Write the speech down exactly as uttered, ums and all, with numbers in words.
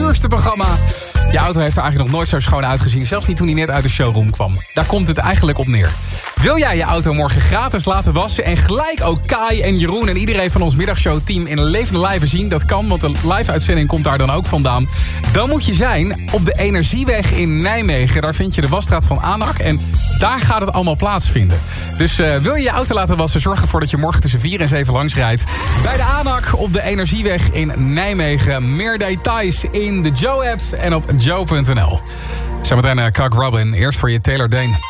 eerste programma. Je auto heeft er eigenlijk nog nooit zo schoon uitgezien. Zelfs niet toen hij net uit de showroom kwam. Daar komt het eigenlijk op neer. Wil jij je auto morgen gratis laten wassen en gelijk ook Kai en Jeroen en iedereen van ons middagshowteam in een levende live zien? Dat kan, want de live-uitzending komt daar dan ook vandaan. Dan moet je zijn op de Energieweg in Nijmegen. Daar vind je de wasstraat van ANAC en daar gaat het allemaal plaatsvinden. Dus uh, wil je je auto laten wassen, zorg ervoor dat je morgen tussen vier en zeven langs rijdt. Bij de ANAC op de Energieweg in Nijmegen. Meer details in de Joe-app en op joe punt n l. Zometeen uh, Cock Robin, eerst voor je Taylor Dane.